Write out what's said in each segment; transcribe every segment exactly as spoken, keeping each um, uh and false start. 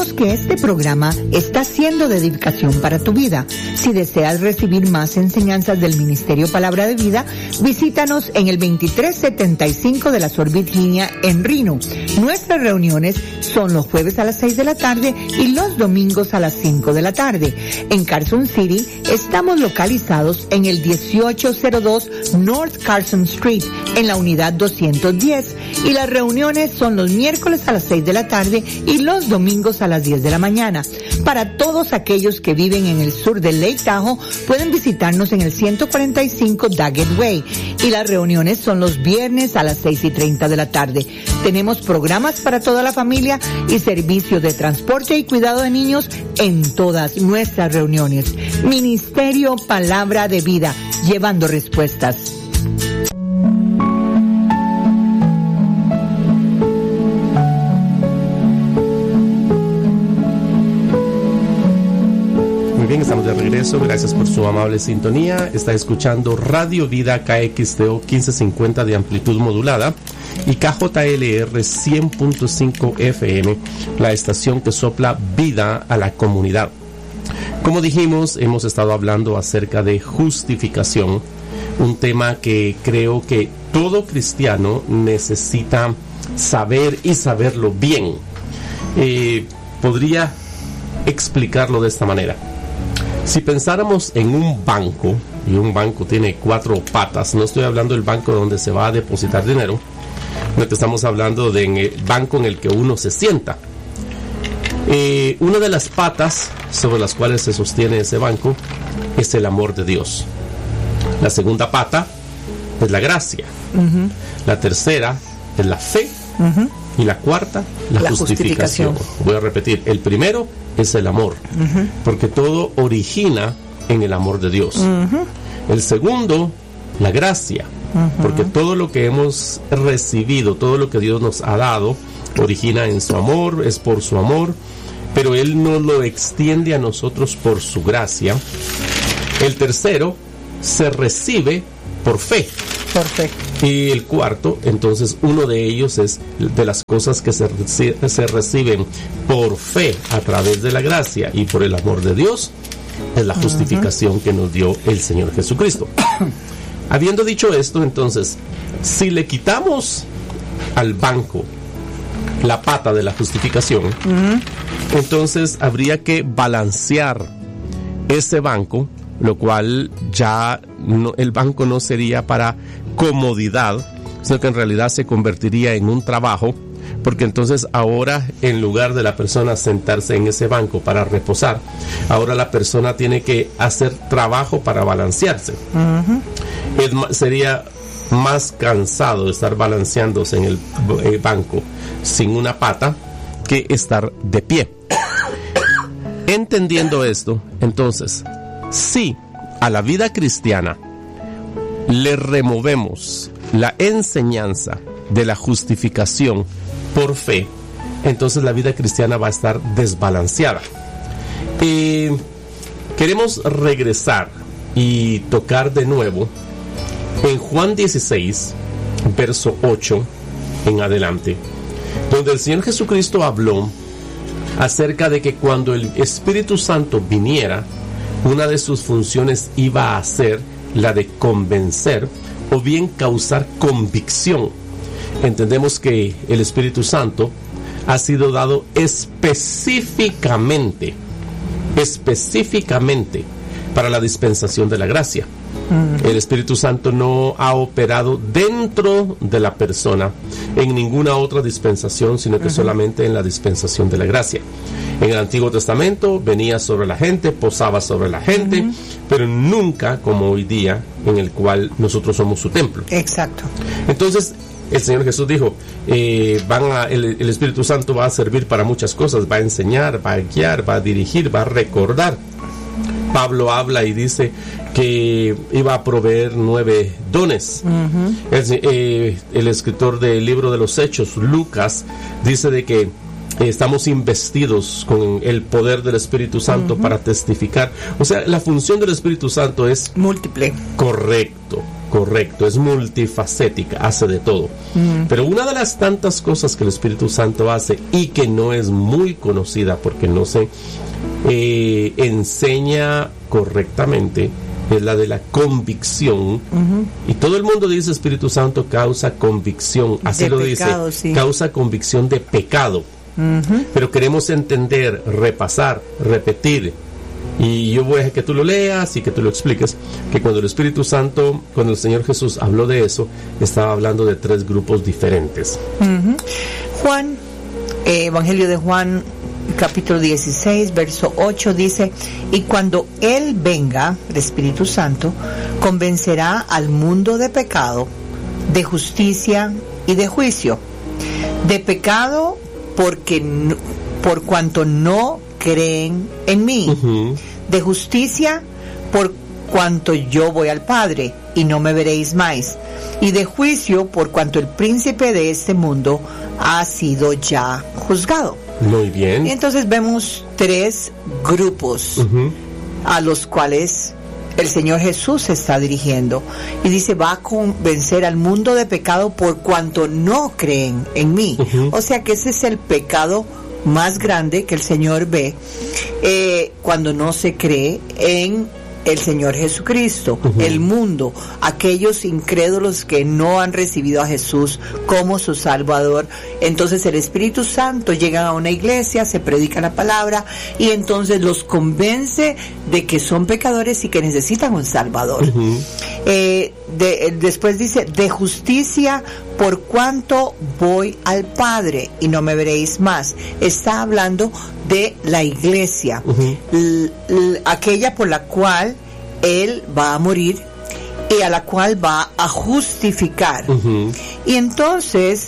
Sabemos que este programa está siendo de edificación para tu vida. Si deseas recibir más enseñanzas del Ministerio Palabra de Vida, visítanos en el veintitrés setenta y cinco de la Sor Virginia en Reno. Nuestras reuniones son los jueves a las seis de la tarde y los domingos a las cinco de la tarde. En Carson City estamos localizados en el dieciocho cero dos North Carson Street, en la unidad doscientos diez, y las reuniones son los miércoles a las seis de la tarde y los domingos a las diez de la mañana. Para todos aquellos que viven en el sur de Lake Tahoe, pueden visitarnos en el ciento cuarenta y cinco Daggett Way, y las reuniones son los viernes a las seis y treinta de la tarde. Tenemos programas para toda la familia y servicios de transporte y cuidado de niños en todas nuestras reuniones. Ministerio Palabra de Vida, llevando respuestas. Muy bien, estamos de regreso. Gracias por su amable sintonía. Está escuchando Radio Vida K X T O quince cincuenta de amplitud modulada y K J L R cien punto cinco F M, la estación que sopla vida a la comunidad. Como dijimos, hemos estado hablando acerca de justificación, un tema que creo que todo cristiano necesita saber y saberlo bien. Eh, podría explicarlo de esta manera. Si pensáramos en un banco, y un banco tiene cuatro patas, no estoy hablando del banco donde se va a depositar dinero, sino que estamos hablando del banco en el que uno se sienta. Eh, una de las patas sobre las cuales se sostiene ese banco es el amor de Dios. La segunda pata es la gracia. Uh-huh. La tercera es la fe. Uh-huh. Y la cuarta, la, la justificación. justificación. Voy a repetir, el primero es el amor, uh-huh. porque todo origina en el amor de Dios. Uh-huh. El segundo, la gracia, uh-huh. porque todo lo que hemos recibido, todo lo que Dios nos ha dado, origina en su amor, es por su amor, pero Él nos lo extiende a nosotros por su gracia. El tercero se recibe por fe. Por fe. Y el cuarto, entonces, uno de ellos es de las cosas que se, se reciben por fe a través de la gracia y por el amor de Dios, es la justificación uh-huh. que nos dio el Señor Jesucristo. Habiendo dicho esto, entonces, si le quitamos al banco la pata de la justificación, uh-huh. entonces habría que balancear ese banco, lo cual ya no, el banco no sería para comodidad, sino que en realidad se convertiría en un trabajo, porque entonces ahora, en lugar de la persona sentarse en ese banco para reposar, ahora la persona tiene que hacer trabajo para balancearse. Uh-huh. Es, sería más cansado estar balanceándose en el, el banco sin una pata que estar de pie. Entendiendo esto, entonces, si a la vida cristiana le removemos la enseñanza de la justificación por fe, entonces la vida cristiana va a estar desbalanceada. Y queremos regresar y tocar de nuevo en Juan dieciséis, verso ocho en adelante, donde el Señor Jesucristo habló acerca de que cuando el Espíritu Santo viniera, una de sus funciones iba a ser la de convencer o bien causar convicción. Entendemos que el Espíritu Santo ha sido dado específicamente, específicamente para la dispensación de la gracia. Uh-huh. El Espíritu Santo no ha operado dentro de la persona en ninguna otra dispensación, sino que uh-huh. solamente en la dispensación de la gracia. En el Antiguo Testamento venía sobre la gente, posaba sobre la gente, uh-huh. pero nunca como hoy día, en el cual nosotros somos su templo. Exacto. Entonces, el Señor Jesús dijo, eh, van a, el, el Espíritu Santo va a servir para muchas cosas, va a enseñar, va a guiar, va a dirigir, va a recordar. Pablo habla y dice que iba a proveer nueve dones. Uh-huh. el, eh, el escritor del libro de los Hechos, Lucas, dice de que estamos investidos con el poder del Espíritu Santo uh-huh. para testificar. O sea, la función del Espíritu Santo es múltiple. Correcto, correcto, es multifacética, hace de todo. Mm. Pero una de las tantas cosas que el Espíritu Santo hace y que no es muy conocida porque no se eh, enseña correctamente es la de la convicción. Uh-huh. Y todo el mundo dice Espíritu Santo causa convicción, así de lo pecado, dice, sí. Causa convicción de pecado. Uh-huh. Pero queremos entender, repasar, repetir. Y yo voy a que tú lo leas y que tú lo expliques, que cuando el Espíritu Santo, cuando el Señor Jesús habló de eso, estaba hablando de tres grupos diferentes. Uh-huh. Juan, eh, Evangelio de Juan, capítulo dieciséis, verso ocho, dice: y cuando Él venga, el Espíritu Santo, convencerá al mundo de pecado, de justicia y de juicio. De pecado porque no, por cuanto no creen en mí. Uh-huh. De justicia por cuanto yo voy al Padre y no me veréis más. Y de juicio por cuanto el príncipe de este mundo ha sido ya juzgado. Muy bien. Y entonces vemos tres grupos uh-huh. a los cuales el Señor Jesús se está dirigiendo. Y dice, va a convencer al mundo de pecado por cuanto no creen en mí. Uh-huh. O sea que ese es el pecado más grande que el Señor ve eh, cuando no se cree en el Señor Jesucristo. Uh-huh. El mundo, aquellos incrédulos que no han recibido a Jesús como su Salvador. Entonces el Espíritu Santo llega a una iglesia, se predica la palabra y entonces los convence de que son pecadores y que necesitan un Salvador. Uh-huh. eh, de, después dice, de justicia por cuanto voy al Padre y no me veréis más. Está hablando de la iglesia, uh-huh. l- l- aquella por la cual Él va a morir y a la cual va a justificar. Uh-huh. Y entonces,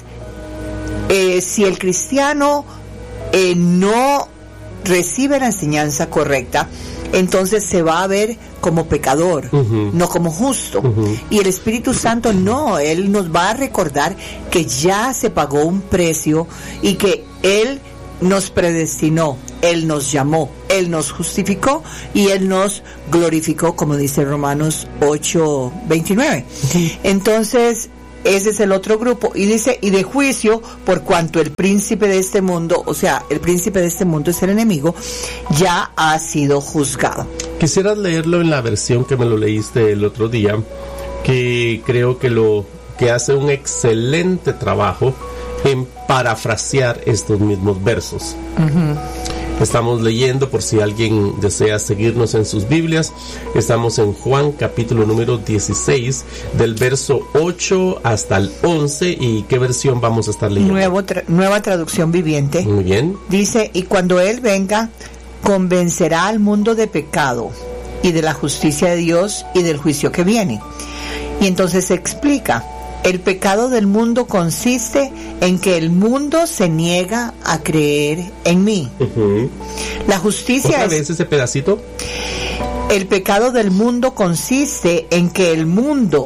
eh, si el cristiano eh, no recibe la enseñanza correcta, entonces se va a ver como pecador, uh-huh. no como justo. Uh-huh. Y el Espíritu Santo no, Él nos va a recordar que ya se pagó un precio y que Él nos predestinó, Él nos llamó, Él nos justificó y Él nos glorificó, como dice Romanos ocho veintinueve. Uh-huh. Entonces, ese es el otro grupo. Y dice, y de juicio, por cuanto el príncipe de este mundo, o sea, el príncipe de este mundo es el enemigo, ya ha sido juzgado. Quisieras leerlo en la versión que me lo leíste el otro día, que creo que lo que hace un excelente trabajo en parafrasear estos mismos versos. Uh-huh. Estamos leyendo, por si alguien desea seguirnos en sus Biblias, estamos en Juan capítulo número dieciséis, del verso ocho hasta el once. ¿Y qué versión vamos a estar leyendo? Nuevo tra- nueva traducción viviente. Muy bien. Dice, y cuando Él venga, convencerá al mundo de pecado y de la justicia de Dios y del juicio que viene. Y entonces se explica. El pecado del mundo consiste en que el mundo se niega a creer en mí. Uh-huh. La justicia ¿Otra es... vez ese pedacito? El pecado del mundo consiste en que el mundo